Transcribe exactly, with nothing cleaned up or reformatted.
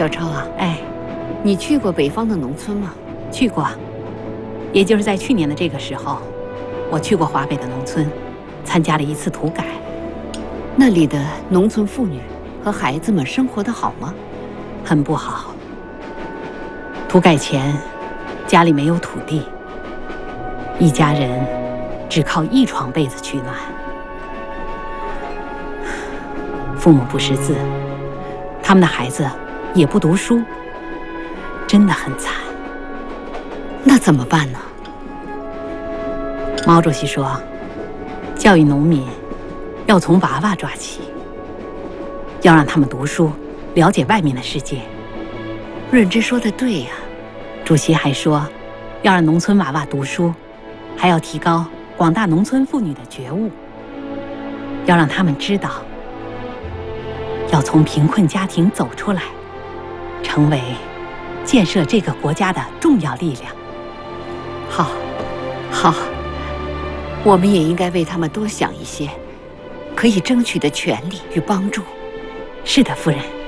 小超啊， 哎， 你去过北方的农村吗？ 去过，也就是在去年的这个时候，我去过华北的农村，参加了一次土改。 那里的农村妇女和孩子们生活得好吗？ 很不好。土改前，家里没有土地，一家人只靠一床被子取暖，父母不识字，他们的孩子也不读书，真的很惨。 那怎么办呢？ 毛主席说，教育农民要从娃娃抓起，要让他们读书，了解外面的世界。 润之说的对呀。 主席还说，要让农村娃娃读书，还要提高广大农村妇女的觉悟，要让他们知道，要从贫困家庭走出来，成为建设这个国家的重要力量。 好，好，我们也应该为他们多想一些可以争取的权利与帮助。 是的，夫人。